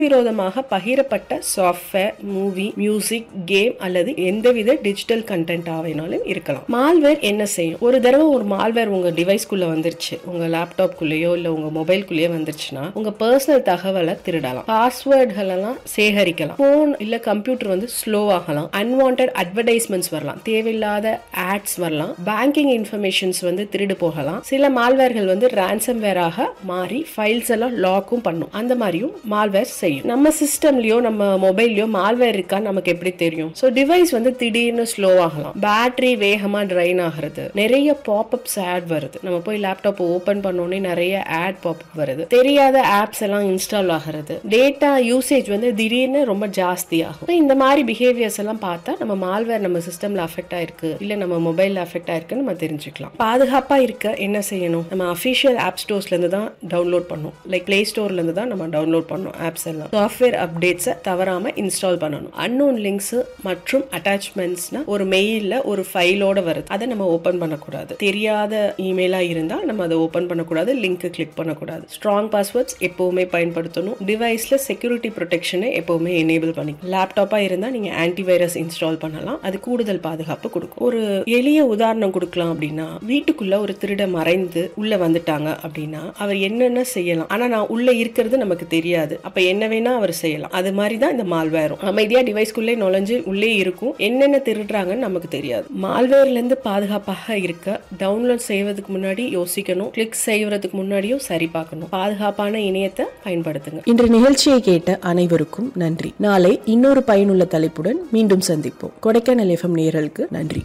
விரோதமாக பகிரப்பட்ட software, movie, music, game அல்லது எந்தவித டிஜிட்டல் கண்டென்ட் ஆகினாலும் இருக்கலாம். மால்வேர் என்ன செய்யும்? ஒரு தடவை ஒரு மால்வேர் உங்க டிவைஸ்குள்ள வந்துருச்சு, உங்க லேப்டாப்குள்ளேயோ இல்ல உங்க மொபைல்குள்ளேயோ வந்துருச்சுன்னா உங்க பர்சனல் தகவலை திருடலாம், பாஸ்வேர்டுகள் எல்லாம் சேகரிக்கலாம், போன் இல்ல கம்ப்யூட்டர் ஸ்லோ ஆகலாம், அன்வான்டட் அட்வர்டைஸ்மெண்ட்ஸ் வரலாம், தேவையில்லாத ஆட்ஸ் வரலாம், பேங்கிங் இன்ஃபர்மேஷன்ஸ் திருடு போகலாம். சில மால்வேர்கள் ரான்சம்வேராக மாறி ஃபைல்ஸ் எல்லாம் லாக்கும் பண்ணும். அந்த மாதிரியும் மால்வேர் செய்யும். நம்ம சிஸ்டம்லயோ நம்ம மொபைல்லயோ மால்வேர் இருக்கா நமக்கு எப்படி தெரியும்? சோ டிவைஸ் திடீர்னு ஸ்லோ ஆகலாம், பேட்டரி வேகமா ட்ரைன் ஆகிறது, நிறைய பாப்அப்ஸ் ஆட் வருது, நம்ம போய் லேப்டாப் ஓபன் பண்ணோனே நிறைய ஆட் பாப்அப் வருது, தெரியாத ஆப்ஸ் எல்லாம் இன்ஸ்டால் ஆகிறது, டேட்டா யூசேஜ் திடீர்னு ரொம்ப ஜாஸ்தி ஆகும். இந்த மாதிரி பிஹேவியர்ஸ் எல்லாம் பார்த்தா நம்ம மால்வேர் நம்ம சிஸ்டம்ல அஃபெக்ட் ஆயிருக்கு இல்ல நம்ம மொபைல்ல அஃபெக்ட் ஆயிருக்குன்னு நம்ம தெரிஞ்சுக்கலாம். பாதுகாப்பா இருக்க என்ன செய்யணும்? நம்ம அபிஷியல் ஆப் ஸ்டோர்ஸ்ல இருந்து தான் டவுன்லோட் பண்ணும், லைக் பிளே ஸ்டோர்ல இருந்து தான் நம்ம டவுன்லோட் பண்ணோம் ஆப்ஸ் எல்லாம். சாஃப்ட்வேர் அப்டேட்ஸை தவறாம இன்ஸ்டால் பண்ணணும். அன்னோன் லிங்க்ஸ் மற்றும் அட்டாச்மெண்ட்ஸ்னா ஒரு மெயில்ல ஒரு ஃபைலோட வருது, அதை நம்ம ஓபன் பண்ணக்கூடாது. தெரியாத இமெயிலா இருந்தா நம்ம அதை ஓபன் பண்ணக்கூடாது, லிங்க் கிளிக் பண்ணக்கூடாது. ஸ்ட்ராங் பாஸ்வேர்ட்ஸ் எப்பவுமே பயன்படுத்தணும். டிவைஸ்ல செக்யூரிட்டி ப்ரொடெக்ஷனை எப்பவுமே எனேபிள் பண்ணிக்கணும். லேப்டாப்பா இருந்தா நீங்க ஆன்டிவைரஸ் இன்ஸ்டால் பண்ணலாம், அது கூடுதல் பாதுகாப்பு கொடுக்கும். ஒரு எளிய உதாரணம் கொடுக்கலாம் அப்படின்னா, வீட்டுக்குள்ள ஒரு திருட மறைந்து உள்ள வந்துட்டாங்க அப்படின்னா அவர் என்னென்ன செய்யலாம், ஆனா நான் உள்ள இருக்கிறது நமக்கு தெரியாது, அப்ப என்ன வேணா அவர் செய்யலாம். அது மாதிரி தான் இந்த மால்வேரும். அமைதியா டிவைஸ்க்குள்ளே நுழைஞ்சு உள்ளே இருக்கும், என்னென்ன திருடுறாங்கன்னு நமக்கு தெரியாது. மால்வேர்ல இருந்து பாதுகாப்பாக இருக்க டவுன்லோட் செய்வதற்கு முன்னாடி யோசிக்கணும், கிளிக் செய்வதற்கு முன்னாடியும் சரி பார்க்கணும். பாதுகாப்பான இணையத்தை பயன்படுத்துங்க. இன்று நிகழ்ச்சியை கேட்ட அனைவருக்கும் நன்றி. நாளை இன்னொரு பயனுள்ள தலைப்புடன் மீண்டும் சந்திப்போம். கொடைக்கானல் FM நேயர்களுக்கு நன்றி.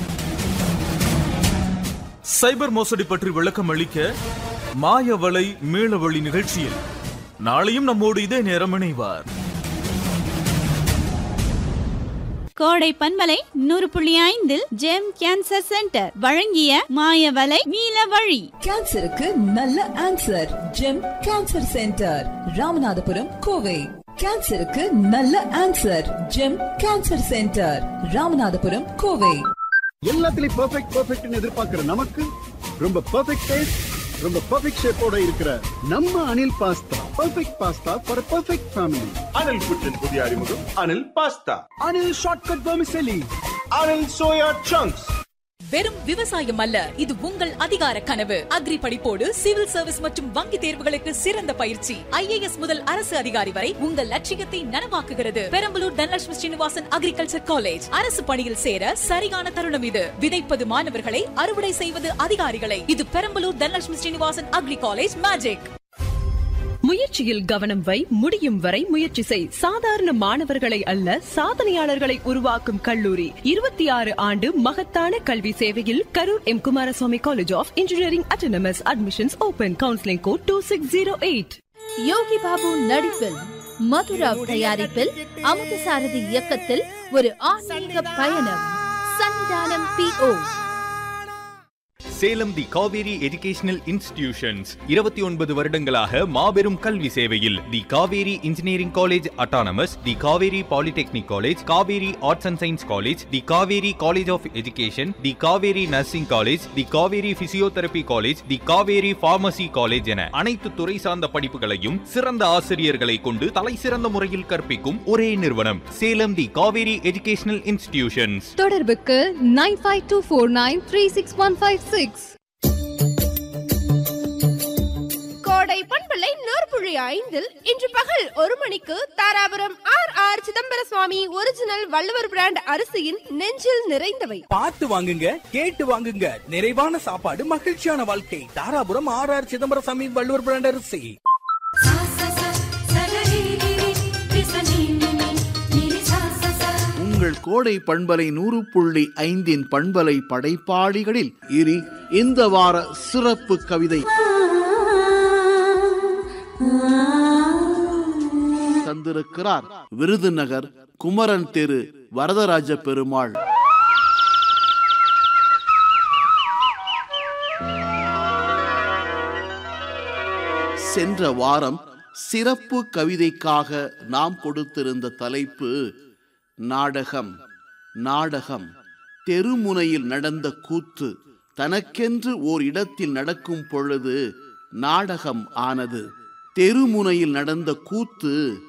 சைபர் மோசடி பற்றி விளக்கம் அளிக்க மாயவலை மீளவழி நிகழ்ச்சியில் நாளையும் நம்மோடு இதே நேரம் இணைவார். கோடை பன்மலை 100.5 ஜெம் கேன்சர் சென்டர் வழங்கிய மாயவலை மீளவழி. கேன்சருக்கு நல்ல answer GeM cancer centre, Ramanathapuram, Kovai. கேன்சருக்கு நல்ல answer GeM cancer centre, Ramanathapuram, Kovai. எல்லாத்துலயும் பெர்ஃபெக்ட்னு எதிர்பார்க்கிற நமக்கு ரொம்ப பெர்ஃபெக்ட் டேஸ்ட், ரொம்ப பெர்ஃபெக்ட் ஷேப்போட இருக்கிற நம்ம Anil pasta. Perfect pasta for perfect family. Anil புற்றின் புதிய அறிமுகம் Anil pasta. Anil shortcut vermicelli. Anil soya chunks. வெறும் விவசாயம் அல்ல, இது உங்கள் அதிகார கனவு. அக்ரி படிப்போடு சிவில் சர்வீஸ் மற்றும் வங்கி தேர்வுகளுக்கு சிறந்த பயிற்சி. IAS முதல் அரசு அதிகாரி வரை உங்கள் லட்சியத்தை நனவாக்குகிறது. Perambalur Dhanalakshmi Srinivasan agriculture college. அரசு பணியில் சேர சரியான தருணம் இது. விதைப்பது மாணவர்களை, அறுவடை செய்வது அதிகாரிகளை. இது Perambalur Dhanalakshmi Srinivasan agri college magic. முயற்சியில் கவனம் வை, முடியும் வரை முயற்சி செய். சாதாரண மாணவர்களை அல்ல, சாதனையாளர்களை உருவாக்கும் கல்லூரி. 26 ஆண்டு மகத்தான கல்வி சேவையில் Karur M. Kumaraswamy college of engineering autonomous. Admissions open. Counselling code 2608. Yogi Babu நடிப்பில், மதுராவ் தயாரிப்பில், அமுதசாரதி இயக்கத்தில் ஒரு ஆன்மீக பயணம். சன்னிதானம் PO. சேலம் தி காவேரி எஜுகேஷனல் இன்ஸ்டிடியூஷன்ஸ் 29 வருடங்களாக மாபெரும் கல்வி சேவையில். தி Kaveri engineering college autonomous, the Kaveri polytechnic college, Kaveri arts and science college, the Kaveri college of education, the Kaveri nursing college, the Kaveri physiotherapy college, the Kaveri pharmacy college என அனைத்து துறை சார்ந்த படிப்புகளையும் சிறந்த ஆசிரியர்களை கொண்டு தலை சிறந்த முறையில் கற்பிக்கும் ஒரே நிறுவனம் சேலம் தி காவேரி எஜுகேஷனல் இன்ஸ்டிடியூஷன்ஸ். தொடர்புக்கு 9524936156. கோடை பண்பலை 100.5 இன்று பகல் 1 மணிக்கு தாராபுரம் RR சிதம்பர சுவாமி ஒரிஜினல் வள்ளுவர் பிராண்ட் அரிசியின் நெஞ்சில் நிறைந்தவை. பார்த்து வாங்குங்க, கேட்டு வாங்குங்க, நிறைவான சாப்பாடு, மகிழ்ச்சியான வாழ்க்கை. தாராபுரம் RR சிதம்பர சுவாமி வள்ளுவர் பிராண்ட் அரிசி. உங்கள் கோடை பண்பலை 100.5 பண்பலை படைப்பாளிகளில் இனி இந்த வார சிறப்பு கவிதை தந்திருக்கிறார் விருதுநகர் குமரன் தெரு வரதராஜ பெருமாள். சென்ற வாரம் சிறப்பு கவிதைக்காக நாம் கொடுத்திருந்த தலைப்பு நாடகம். நாடகம் தெருமுனையில் நடந்த கூத்து தனக்கென்று ஓர் இடத்தில் நடக்கும் பொழுது நாடகம் ஆனது. தெருமுனையில் நடந்த கூத்து